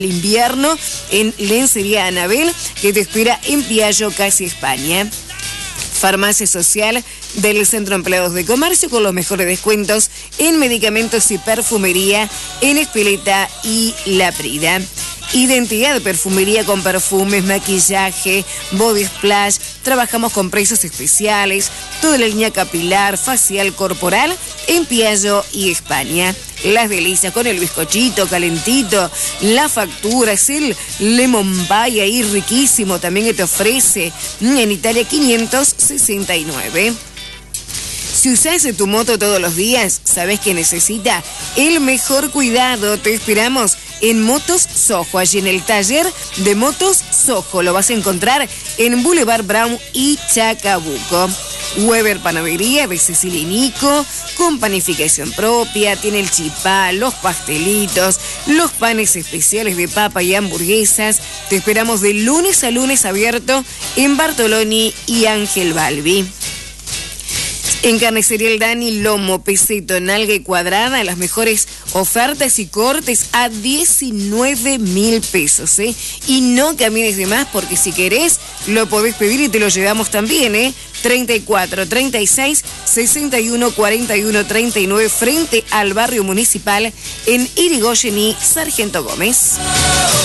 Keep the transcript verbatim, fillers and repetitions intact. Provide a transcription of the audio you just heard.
invierno en Lencería Anabel, que te espera en Piaggio, casi España. Farmacia Social del Centro de Empleados de Comercio con los mejores descuentos en medicamentos y perfumería en Espeleta y La Prida. Identidad de perfumería con perfumes, maquillaje, body splash. Trabajamos con precios especiales, toda la línea capilar, facial, corporal en Piaggio y España. Las delicias con el bizcochito calentito, la factura, es el lemon pie ahí riquísimo también que te ofrece en Italia quinientos sesenta y nueve. Si usás tu moto todos los días, sabés que necesita el mejor cuidado. Te esperamos en Motos Sojo, allí en el taller de Motos Sojo. Lo vas a encontrar en Boulevard Brown y Chacabuco. Weber Panadería de Cecilia y Nico, con panificación propia, tiene el chipá, los pastelitos, los panes especiales de papa y hamburguesas. Te esperamos de lunes a lunes abierto en Bartoloni y Ángel Balbi. En Carnicería El Dani, lomo, peseto, nalga y cuadrada, las mejores ofertas y cortes a diecinueve mil pesos, ¿eh? Y no camines de más, porque si querés, lo podés pedir y te lo llevamos también, ¿eh? treinta y cuatro, treinta y seis, sesenta y uno, cuarenta y uno, treinta y nueve, frente al barrio municipal en Irigoyen y Sargento Gómez.